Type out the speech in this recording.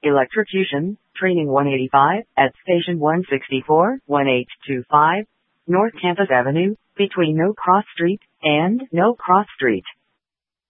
Electrocution, Training 185, at Station 164, 1825, North Campus Avenue, between No Cross Street and No Cross Street.